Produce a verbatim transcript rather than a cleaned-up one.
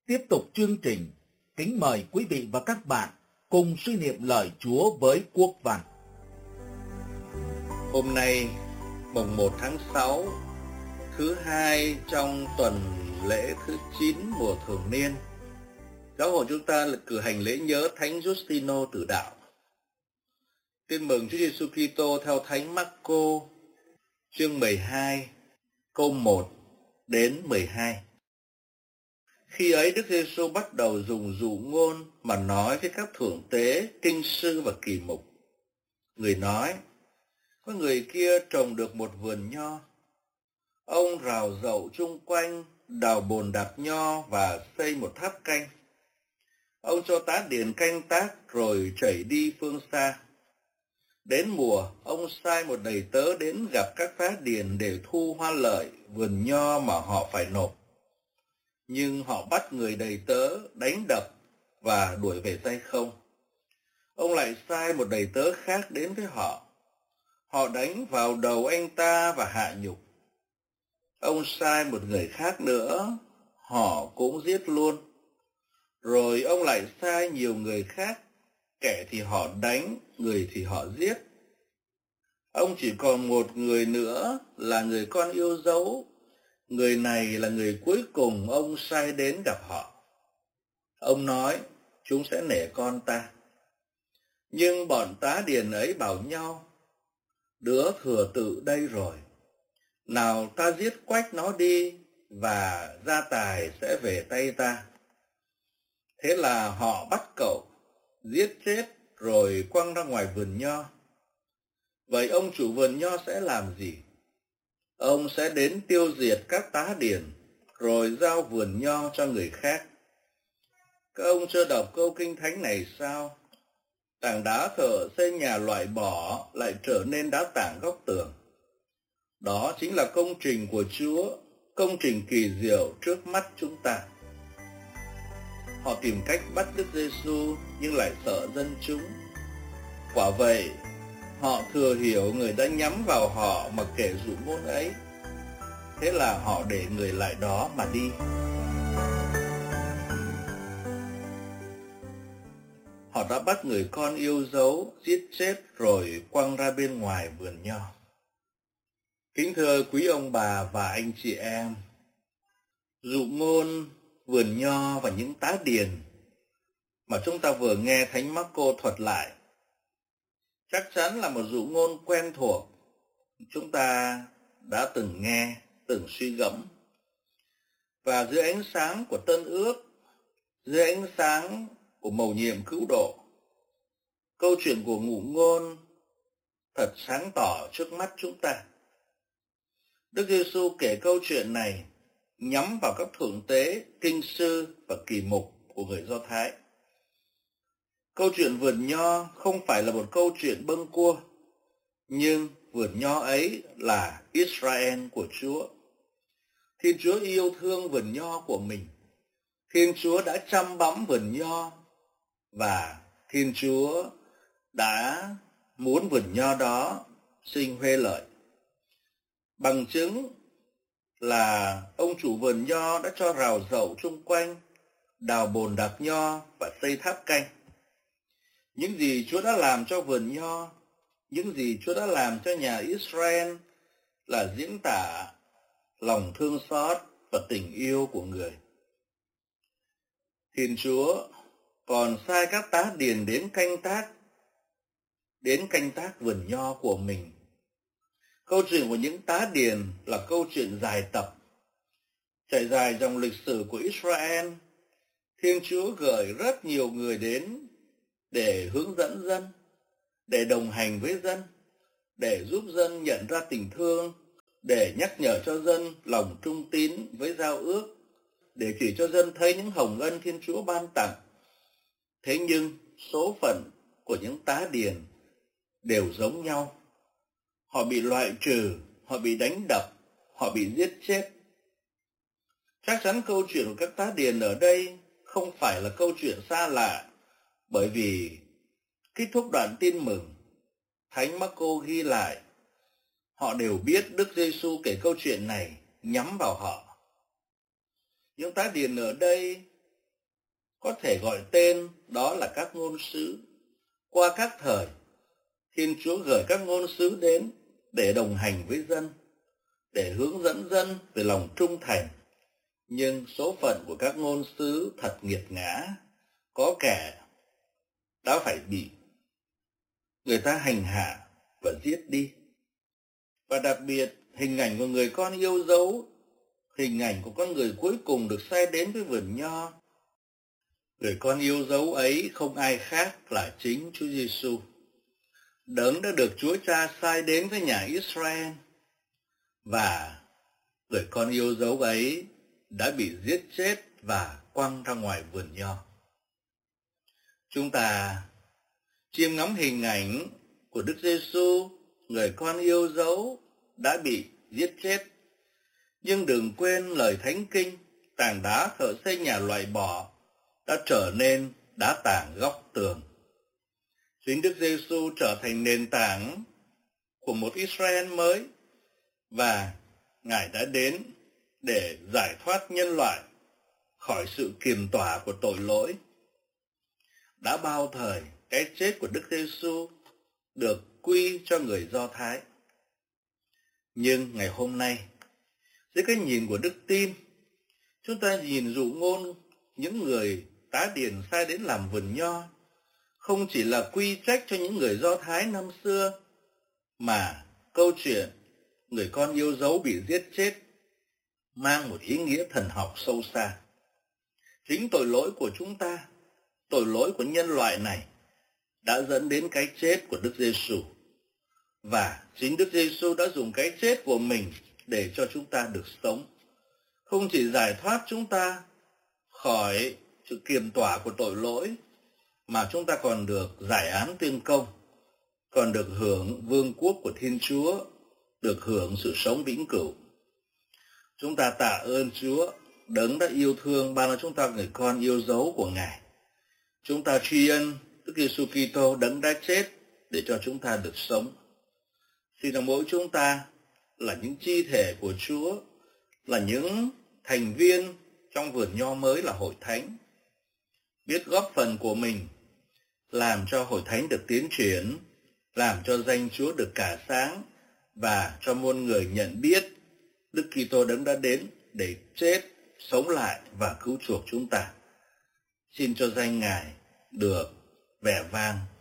Tiếp tục chương trình, kính mời quý vị và các bạn cùng suy niệm lời Chúa với Quốc Văn. Hôm nay, mùng một tháng sáu, thứ hai trong tuần lễ thứ chín mùa thường niên, giáo hội chúng ta là cử hành lễ nhớ Thánh Giustino Tử Đạo. Tin mừng Chúa Giêsu Kitô theo Thánh Marco, chương mười hai, câu một đến mười hai. Khi ấy Đức Giêsu bắt đầu dùng dụ ngôn mà nói với các thượng tế, kinh sư và kỳ mục. Người nói: có người kia trồng được một vườn nho. Ông rào rậu chung quanh, đào bồn đạp nho và xây một tháp canh. Ông cho tá điền canh tác rồi chảy đi phương xa. Đến mùa, ông sai một đầy tớ đến gặp các phá điền để thu hoa lợi vườn nho mà họ phải nộp. Nhưng họ bắt người đầy tớ, đánh đập và đuổi về tay không. Ông lại sai một đầy tớ khác đến với họ. Họ đánh vào đầu anh ta và hạ nhục. Ông sai một người khác nữa, họ cũng giết luôn. Rồi ông lại sai nhiều người khác, kẻ thì họ đánh, người thì họ giết. Ông chỉ còn một người nữa là người con yêu dấu. Người này là người cuối cùng ông sai đến gặp họ. Ông nói: chúng sẽ nể con ta. Nhưng bọn tá điền ấy bảo nhau: đứa thừa tự đây rồi, nào ta giết quách nó đi, và gia tài sẽ về tay ta. Thế là họ bắt cậu, giết chết rồi quăng ra ngoài vườn nho. Vậy ông chủ vườn nho sẽ làm gì? Ông sẽ đến tiêu diệt các tá điền, rồi giao vườn nho cho người khác. Các ông chưa đọc câu kinh thánh này sao? Tảng đá thợ xây nhà loại bỏ lại trở nên đá tảng góc tường. Đó chính là công trình của Chúa, công trình kỳ diệu trước mắt chúng ta. Họ tìm cách bắt Đức Giêsu nhưng lại sợ dân chúng. Quả vậy, họ thừa hiểu người đã nhắm vào họ mà kể dụ ngôn ấy. Thế là họ để người lại đó mà đi. Họ đã bắt người con yêu dấu, giết chết rồi quăng ra bên ngoài vườn nho. Kính thưa quý ông bà và anh chị em, dụ ngôn vườn nho và những tá điền mà chúng ta vừa nghe Thánh Marco thuật lại chắc chắn là một dụ ngôn quen thuộc, chúng ta đã từng nghe, từng suy gẫm. Và dưới ánh sáng của Tân Ước, dưới ánh sáng của mầu nhiệm cứu độ, câu chuyện của ngụ ngôn thật sáng tỏ trước mắt chúng ta. Đức Giêsu kể câu chuyện này nhắm vào các thượng tế, kinh sư và kỳ mục của người Do Thái. Câu chuyện vườn nho không phải là một câu chuyện bâng cua, nhưng vườn nho ấy là Israel của Chúa. Thiên Chúa yêu thương vườn nho của mình. Thiên Chúa đã chăm bẵm vườn nho, và Thiên Chúa đã muốn vườn nho đó sinh huê lợi. Bằng chứng là ông chủ vườn nho đã cho rào rậu chung quanh, đào bồn đạp nho và xây tháp canh. Những gì Chúa đã làm cho vườn nho, những gì Chúa đã làm cho nhà Israel là diễn tả lòng thương xót và tình yêu của người. Thiên Chúa còn sai các tá điền đến canh tác, đến canh tác vườn nho của mình. Câu chuyện của những tá điền là câu chuyện dài tập, trải dài dòng lịch sử của Israel. Thiên Chúa gửi rất nhiều người đến để hướng dẫn dân, để đồng hành với dân, để giúp dân nhận ra tình thương, để nhắc nhở cho dân lòng trung tín với giao ước, để chỉ cho dân thấy những hồng ân Thiên Chúa ban tặng. Thế nhưng số phận của những tá điền đều giống nhau. Họ bị loại trừ, họ bị đánh đập, họ bị giết chết. Chắc chắn câu chuyện của các tá điền ở đây không phải là câu chuyện xa lạ, bởi vì kết thúc đoạn tin mừng, Thánh Marco ghi lại, họ đều biết Đức Giêsu kể câu chuyện này nhắm vào họ. Những tá điền ở đây có thể gọi tên đó là các ngôn sứ. Qua các thời, Thiên Chúa gửi các ngôn sứ đến để đồng hành với dân, để hướng dẫn dân về lòng trung thành. Nhưng số phận của các ngôn sứ thật nghiệt ngã, có kẻ đã phải bị người ta hành hạ và giết đi. Và đặc biệt, hình ảnh của người con yêu dấu, hình ảnh của con người cuối cùng được sai đến với vườn nho. Người con yêu dấu ấy không ai khác là chính Chúa Giêsu, Đấng đã được Chúa Cha sai đến với nhà Israel. Và người con yêu dấu ấy đã bị giết chết và quăng ra ngoài vườn nho. Chúng ta chiêm ngắm hình ảnh của Đức Giêsu, người con yêu dấu đã bị giết chết. Nhưng đừng quên lời Thánh Kinh, tảng đá thợ xây nhà loại bỏ đã trở nên đá tảng góc tường. Chính Đức Giêsu trở thành nền tảng của một Israel mới, và Ngài đã đến để giải thoát nhân loại khỏi sự kiềm tỏa của tội lỗi. Đã bao thời, cái chết của Đức Giêsu được quy cho người Do Thái. Nhưng ngày hôm nay, dưới cái nhìn của đức tin, chúng ta nhìn dụ ngôn những người tá điền sai đến làm vườn nho không chỉ là quy trách cho những người Do Thái năm xưa, mà câu chuyện người con yêu dấu bị giết chết mang một ý nghĩa thần học sâu xa. Chính tội lỗi của chúng ta, tội lỗi của nhân loại này đã dẫn đến cái chết của Đức Giêsu, và chính Đức Giêsu đã dùng cái chết của mình để cho chúng ta được sống, không chỉ giải thoát chúng ta khỏi sự kiềm tỏa của tội lỗi, mà chúng ta còn được giải án tuyên công, còn được hưởng vương quốc của Thiên Chúa, được hưởng sự sống vĩnh cửu. Chúng ta tạ ơn Chúa, Đấng đã yêu thương ban cho chúng ta người con yêu dấu của Ngài. Chúng ta tri ân Đức Giêsu Kitô, Đấng đã chết để cho chúng ta được sống. Xin rằng mỗi chúng ta là những chi thể của Chúa, là những thành viên trong vườn nho mới là hội thánh, biết góp phần của mình làm cho hội thánh được tiến triển, làm cho danh Chúa được cả sáng, và cho muôn người nhận biết Đức Kitô Đấng đã đến để chết, sống lại và cứu chuộc chúng ta. Xin cho danh Ngài được vẻ vang